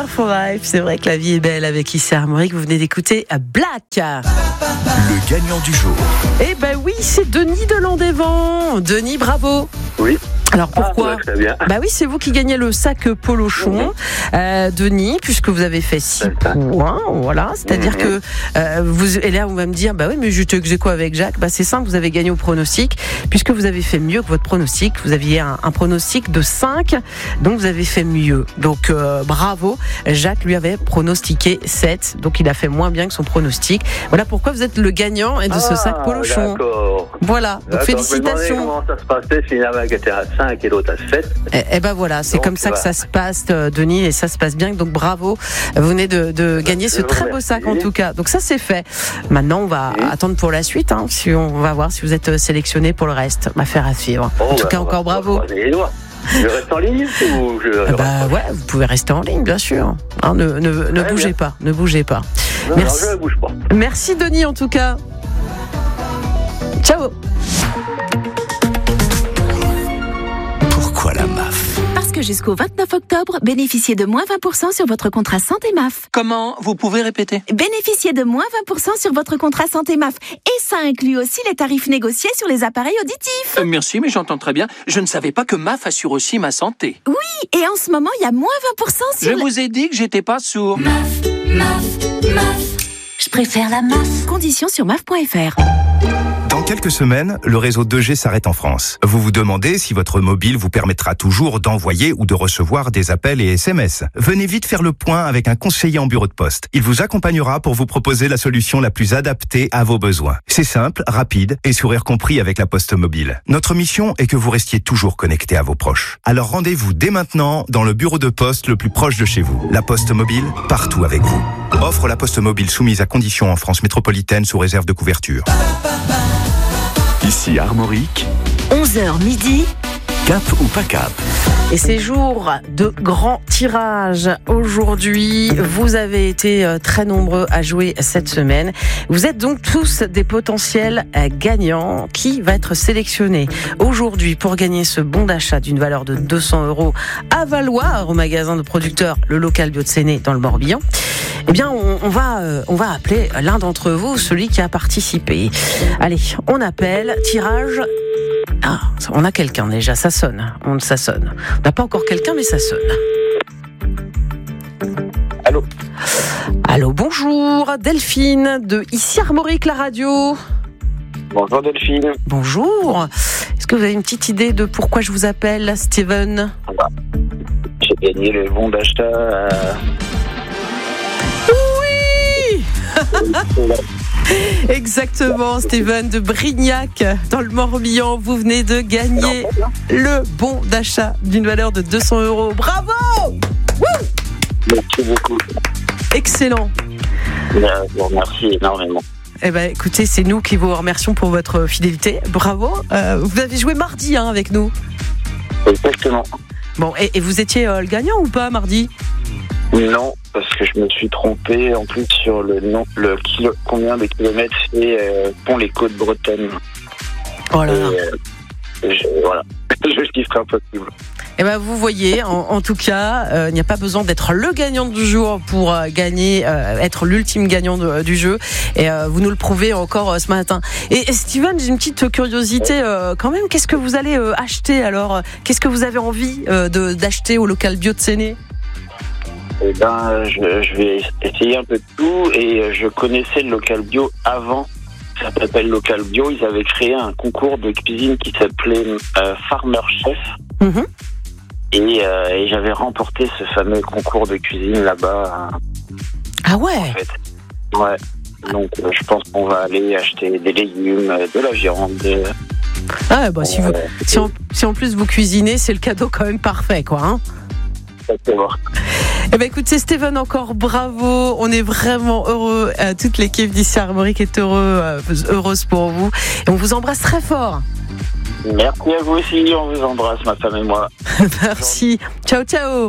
Wonderful Life. C'est vrai que la vie est belle avec Issy Armorique. Vous venez d'écouter Black. Le gagnant du jour. Eh ben oui, c'est Denis de Landévent. Denis, bravo. Oui. Alors pourquoi Très bien. Bah oui, c'est vous qui gagnez le sac Polochon, Denis, puisque vous avez fait 6 points. Voilà, c'est-à-dire que vous. Et là, on va me dire, bah oui, mais j'étais ex-aequo avec Jacques. Bah c'est simple, vous avez gagné au pronostic, puisque vous avez fait mieux que votre pronostic. Vous aviez un pronostic de 5, donc vous avez fait mieux. Donc bravo. Jacques lui avait pronostiqué 7, donc il a fait moins bien que son pronostic. Voilà pourquoi vous êtes le gagnant de ce sac Polochon. D'accord. Voilà, donc félicitations. Je me demandais comment ça se passait si il y en avait qui était à 5 et l'autre à 7. Et ben voilà, c'est donc, comme ça que ça se passe, Denis, et ça se passe bien. Donc bravo, vous venez de gagner ce très beau sac en tout cas. Donc ça c'est fait. Maintenant on va attendre pour la suite. Si on va voir si vous êtes sélectionné pour le reste. Affaire à suivre. En tout cas encore bravo. Je reste en ligne ou ouais, vous pouvez rester en ligne bien sûr. Ne bougez pas, ne bougez pas. Merci. Non, je ne bouge pas. Merci Denis en tout cas. Ciao. Pourquoi la MAF ? Parce que jusqu'au 29 octobre, bénéficiez de moins 20% sur votre contrat santé MAF. Comment ? Vous pouvez répéter ? Bénéficiez de moins 20% sur votre contrat santé MAF. Et ça inclut aussi les tarifs négociés sur les appareils auditifs. Merci, mais j'entends très bien. Je ne savais pas que MAF assure aussi ma santé. Oui, et en ce moment, il y a moins 20% sur... Je vous ai dit que j'étais pas sourd. MAF. Je préfère la MAF. Conditions sur MAF.fr. Dans quelques semaines, le réseau 2G s'arrête en France. Vous vous demandez si votre mobile vous permettra toujours d'envoyer ou de recevoir des appels et SMS. Venez vite faire le point avec un conseiller en bureau de poste. Il vous accompagnera pour vous proposer la solution la plus adaptée à vos besoins. C'est simple, rapide et sourire compris avec la Poste Mobile. Notre mission est que vous restiez toujours connecté à vos proches. Alors rendez-vous dès maintenant dans le bureau de poste le plus proche de chez vous. La Poste Mobile, partout avec vous. Offre La Poste Mobile soumise à conditions en France métropolitaine sous réserve de couverture. Issy Armorique, 11h midi. cap ou pas cap. Et c'est jour de grand tirage. Aujourd'hui, vous avez été très nombreux à jouer cette semaine. Vous êtes donc tous des potentiels gagnants. Qui va être sélectionné aujourd'hui pour gagner ce bon d'achat d'une valeur de 200 € à Valoir au magasin de producteurs Le Local Bio de Séné dans le Morbihan? Eh bien, on va appeler l'un d'entre vous, celui qui a participé. Allez, on appelle, tirage. Ah, on a quelqu'un déjà, ça sonne. Ça sonne. On n'a pas encore quelqu'un, mais ça sonne. Allô. Allô, bonjour, Delphine de Issy Armorique, la radio. Bonjour Delphine. Bonjour. Est-ce que vous avez une petite idée de pourquoi je vous appelle, Steven? J'ai gagné le bon d'achat. Oui. Exactement, Steven de Brignac dans le Morbihan, vous venez de gagner le bon d'achat d'une valeur de 200 €. Bravo! Merci beaucoup. Excellent. Je vous remercie énormément. Eh ben, écoutez, c'est nous qui vous remercions pour votre fidélité. Bravo. Vous avez joué mardi avec nous. Exactement. Bon, et vous étiez le gagnant ou pas mardi? Non, parce que je me suis trompé en plus sur combien de kilomètres c'est pont les Côtes Bretonnes. Oh là là. Voilà, je chiffre impossible. Eh ben, vous voyez, en tout cas, il n'y a pas besoin d'être le gagnant du jour pour gagner, être l'ultime gagnant du jeu. Et vous nous le prouvez encore ce matin. Et Steven, j'ai une petite curiosité quand même. Qu'est-ce que vous allez acheter alors? Qu'est-ce que vous avez envie d'acheter au Local Bio de Séné? Eh ben, je vais essayer un peu de tout et je connaissais le Local Bio avant. Ça s'appelle Local Bio. Ils avaient créé un concours de cuisine qui s'appelait Farmer Chef. Mm-hmm. Et j'avais remporté ce fameux concours de cuisine là-bas. Ah ouais. En fait. Ouais. Donc je pense qu'on va aller acheter des légumes, de la viande. Ah bah si en plus vous cuisinez, c'est le cadeau quand même parfait, quoi. Hein. Exactement. Eh ben écoutez Steven, encore bravo, on est vraiment heureux, toute l'équipe d'Issy Armorique est heureuse pour vous et on vous embrasse très fort. Merci à vous aussi, on vous embrasse, ma femme et moi. Merci, ciao ciao.